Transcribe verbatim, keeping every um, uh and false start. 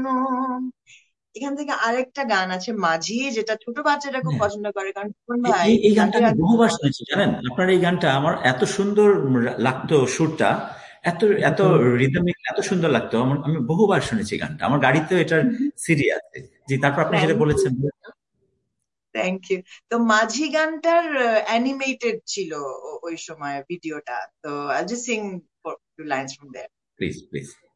এখান থেকে আরেকটা গান আছে মাঝি, যেটা ছোট বাচ্চারা খুব হ্যাঁ, পছন্দ করে, কারণ তপন এই ভাই এই এই গানটা গানটির আমি আগে বহুবার শুনেছি জানেন। আপনার এই গানটা আমার এত সুন্দর লাগতো, সুরটা এত এত রিদমিক, এত সুন্দর লাগতো আমার। আমি বহুবার শুনেছি গানটা, আমার গাড়িতে এটার সিডি আছে। জি, তারপর আপনি যেটা থ্যাংক ইউ, বলেছেন। Thank you. তো মাঝি গানটার অ্যানিমেটেড ছিল ও- ওই সময় ভিডিওটা। তো I just Singh two lines from there. Please please.